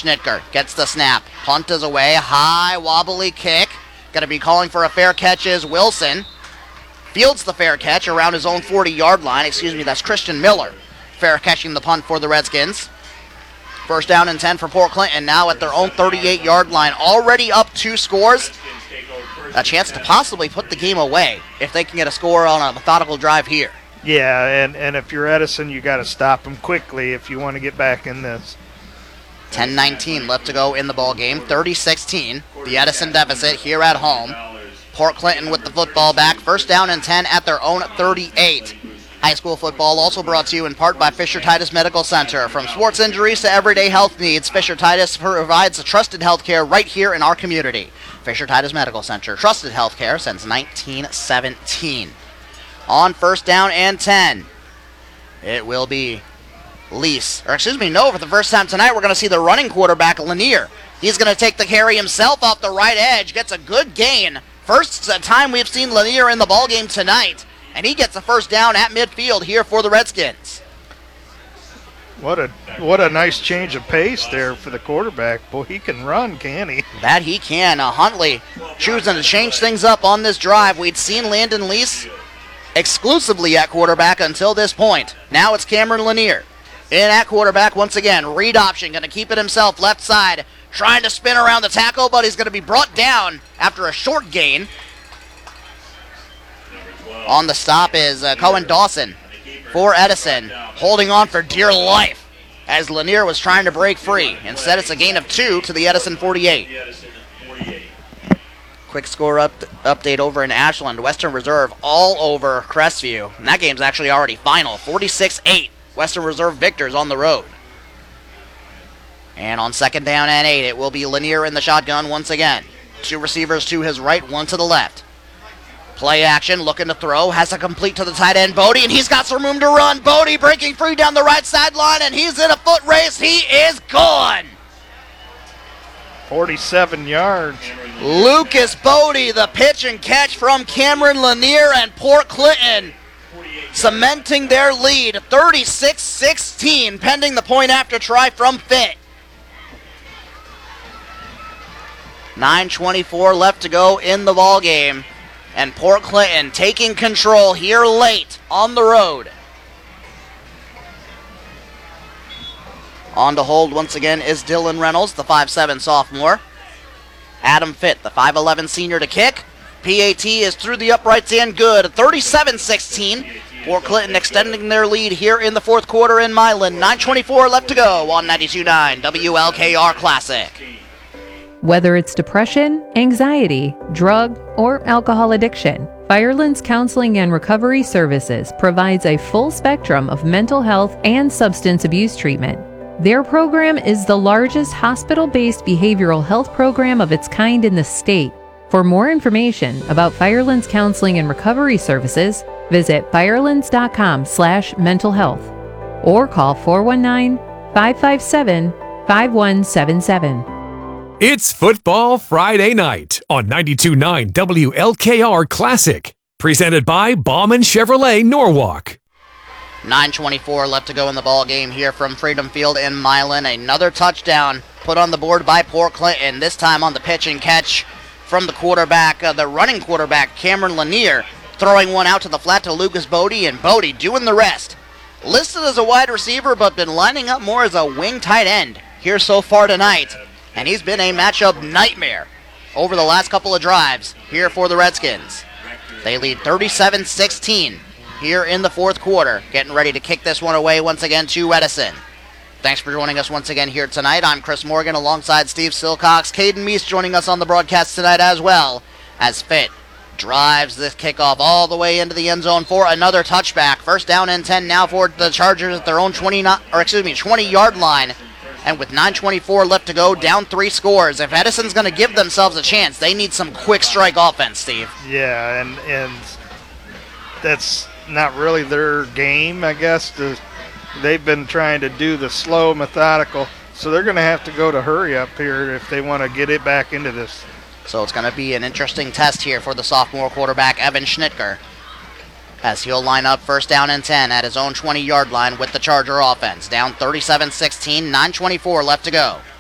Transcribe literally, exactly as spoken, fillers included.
Schnitker gets the snap. Punt is away. High, wobbly kick. Going to be calling for a fair catch is Wilson. Fields the fair catch around his own forty-yard line. Excuse me, that's Christian Miller. Fair catching the punt for the Redskins. First down and ten for Port Clinton, now at their own thirty-eight-yard line. Already up two scores. A chance to possibly put the game away if they can get a score on a methodical drive here. Yeah, and, and if you're Edison, you got to stop them quickly if you want to get back in this. ten nineteen left to go in the ball game. thirty sixteen, the Edison deficit here at home. Port Clinton with the football back. First down and ten at their own thirty-eight. High school football also brought to you in part by Fisher Titus Medical Center. From sports injuries to everyday health needs, Fisher Titus provides a trusted health care right here in our community. Fisher Titus Medical Center, trusted health care since nineteen seventeen. On first down and ten, it will be Lease. Or excuse me, no, for the first time tonight, we're going to see the running quarterback, Lanier. He's going to take the carry himself off the right edge, gets a good gain. First time we've seen Lanier in the ballgame tonight. And he gets a first down at midfield here for the Redskins. What a what a nice change of pace there for the quarterback. Boy, he can run, can he? That he can. Uh, Huntley choosing to change things up on this drive. We'd seen Landon Lease exclusively at quarterback until this point. Now it's Cameron Lanier in at quarterback once again. Read option, going to keep it himself left side. Trying to spin around the tackle, but he's going to be brought down after a short gain. On the stop is uh, Cohen Dawson for Edison, holding on for dear life as Lanier was trying to break free. Instead, it's a gain of two to the Edison forty-eight. Quick score up update over in Ashland. Western Reserve all over Crestview. And that game's actually already final. forty-six eight. Western Reserve victors on the road. And on second down and eight, it will be Lanier in the shotgun once again. Two receivers to his right, one to the left. Play action, looking to throw, has a complete to the tight end, Bodie, and he's got some room to run. Bodie breaking free down the right sideline, and he's in a foot race. He is gone. forty-seven yards. Lucas Bodie, the pitch and catch from Cameron Lanier, and Port Clinton cementing their lead, thirty-six sixteen, pending the point after try from Fitt. nine twenty-four left to go in the ball game. And Port Clinton taking control here late on the road. On to hold once again is Dylan Reynolds, the five seven sophomore. Adam Fitt, the five eleven senior to kick. P A T is through the uprights and good. thirty-seven sixteen. Port Clinton extending their lead here in the fourth quarter in Milan. nine twenty-four left to go on ninety-two point nine W L K R Classic. Whether it's depression, anxiety, drug, or alcohol addiction, Firelands Counseling and Recovery Services provides a full spectrum of mental health and substance abuse treatment. Their program is the largest hospital-based behavioral health program of its kind in the state. For more information about Firelands Counseling and Recovery Services, visit firelands.com slash mental health or call four one nine, five five seven, five one seven seven. It's Football Friday night on ninety-two point nine W L K R Classic, presented by Bauman Chevrolet Norwalk. nine twenty-four left to go in the ball game here from Freedom Field in Milan. Another touchdown put on the board by Port Clinton, this time on the pitch and catch from the quarterback, uh, the running quarterback, Cameron Lanier, throwing one out to the flat to Lucas Bodie, and Bodie doing the rest. Listed as a wide receiver, but been lining up more as a wing tight end here so far tonight. And he's been a matchup nightmare over the last couple of drives here for the Redskins. They lead thirty-seven sixteen here in the fourth quarter. Getting ready to kick this one away once again to Edison. Thanks for joining us once again here tonight. I'm Chris Morgan alongside Steve Silcox. Caden Meese joining us on the broadcast tonight as well, as Fitt drives this kickoff all the way into the end zone for another touchback. First down and ten now for the Chargers at their own twenty, or excuse me, twenty-yard line. And with nine twenty-four left to go, down three scores. If Edison's going to give themselves a chance, they need some quick strike offense, Steve. Yeah, and and that's not really their game, I guess. To, they've been trying to do the slow, methodical, so they're going to have to go to hurry up here if they want to get it back into this. So it's going to be an interesting test here for the sophomore quarterback, Evan Schnitker, as he'll line up first down and ten at his own twenty-yard line with the Charger offense. Down thirty-seven sixteen, nine twenty-four left to go.